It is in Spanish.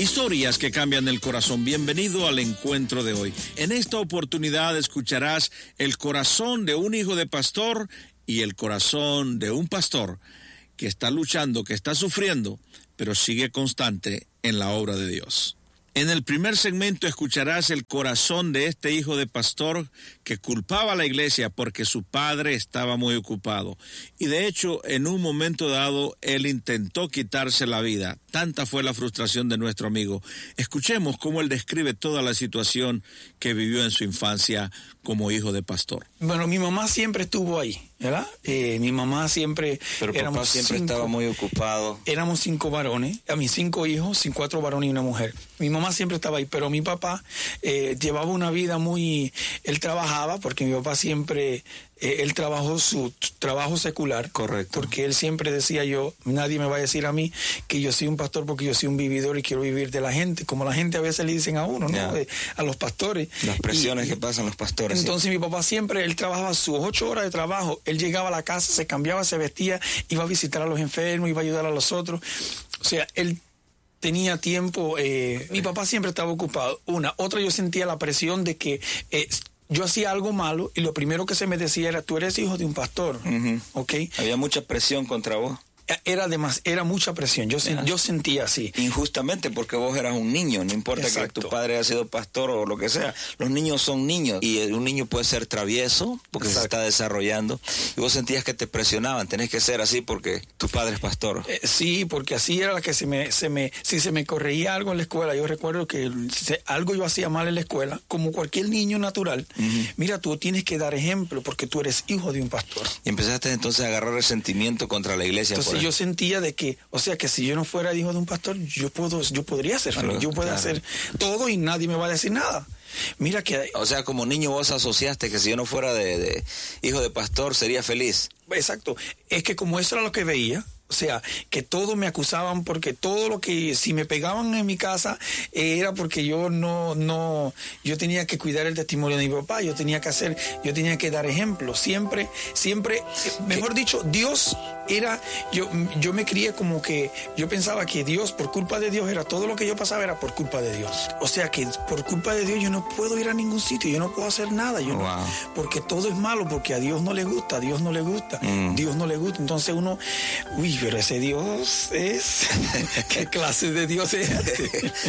Historias que cambian el corazón. Bienvenido al encuentro de hoy. En esta oportunidad escucharás el corazón de un hijo de pastor y el corazón de un pastor que está luchando, que está sufriendo, pero sigue constante en la obra de Dios. En el primer segmento escucharás el corazón de este hijo de pastor que culpaba a la iglesia porque su padre estaba muy ocupado. Y de hecho, en un momento dado, él intentó quitarse la vida. Tanta fue la frustración de nuestro amigo. Escuchemos cómo él describe toda la situación que vivió en su infancia como hijo de pastor. Bueno, mi mamá siempre estuvo ahí, ¿verdad? Mi mamá siempre... Pero papá siempre estaba muy ocupado. Éramos 5 varones, 5 hijos, 4 varones y una mujer. Mi mamá siempre estaba ahí, pero mi papá llevaba una vida muy... Él trabajaba, porque mi papá siempre... él trabajó su trabajo secular. Correcto. Porque él siempre decía nadie me va a decir a mí que yo soy un pastor porque yo soy un vividor y quiero vivir de la gente, como la gente a veces le dicen a uno, ¿no? A los pastores. Las presiones que pasan los pastores. Entonces mi papá siempre, él trabajaba sus 8 horas de trabajo, él llegaba a la casa, se cambiaba, se vestía, iba a visitar a los enfermos, iba a ayudar a los otros. O sea, él tenía tiempo, mi papá siempre estaba ocupado. Otra, yo sentía la presión de que... yo hacía algo malo y lo primero que se me decía era, tú eres hijo de un pastor, ¿ok? Había mucha presión contra vos. Era mucha presión, yo sentía así. Injustamente, porque vos eras un niño, no importa. Exacto. Que tu padre haya sido pastor o lo que sea, los niños son niños, y un niño puede ser travieso porque Exacto. se está desarrollando, y vos sentías que te presionaban, tenés que ser así porque tu padre es pastor. Sí, porque así era la que si se me corregía algo en la escuela, yo recuerdo que algo yo hacía mal en la escuela, como cualquier niño natural, mira, tú tienes que dar ejemplo porque tú eres hijo de un pastor. Y empezaste entonces a agarrar resentimiento contra la iglesia. Entonces yo sentía de que, o sea, que si yo no fuera hijo de un pastor, yo podría ser feliz, yo puedo hacer todo y nadie me va a decir nada. Mira que... O sea, como niño vos asociaste que si yo no fuera de hijo de pastor sería feliz. Exacto, es que como eso era lo que veía, o sea, que todos me acusaban porque todo lo que, si me pegaban en mi casa, era porque yo yo tenía que cuidar el testimonio de mi papá, yo tenía que dar ejemplo, siempre, mejor dicho, Dios era, yo me crié como que, yo pensaba que Dios, por culpa de Dios, era todo lo que yo pasaba era por culpa de Dios. O sea que por culpa de Dios yo no puedo ir a ningún sitio, yo no puedo hacer nada, porque todo es malo, porque a Dios no le gusta, Dios no le gusta. Entonces uno, pero ese Dios es... ¿Qué clase de Dios es este?